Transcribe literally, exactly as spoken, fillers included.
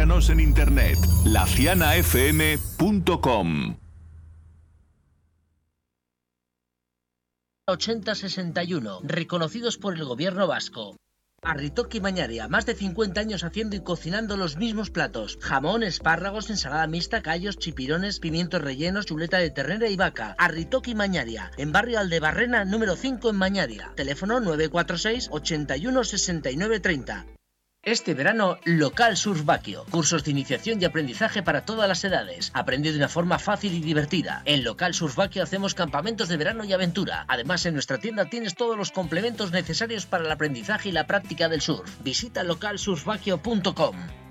Búscanos en internet, la ciana f m punto com. ochenta sesenta y uno, reconocidos por el gobierno vasco. Arritoki Mañaria, más de cincuenta años haciendo y cocinando los mismos platos. Jamón, espárragos, ensalada mixta, callos, chipirones, pimientos rellenos, chuleta de ternera y vaca. Arritoki Mañaria, en barrio Aldebarrena, número cinco en Mañaria. Teléfono nueve cuatro seis, ochenta y uno, sesenta y nueve, treinta. Este verano, Local Surf Baquio. Cursos de iniciación y aprendizaje para todas las edades. Aprende de una forma fácil y divertida. En Local Surf Baquio hacemos campamentos de verano y aventura. Además, en nuestra tienda tienes todos los complementos necesarios para el aprendizaje y la práctica del surf. Visita local surf baquio punto com.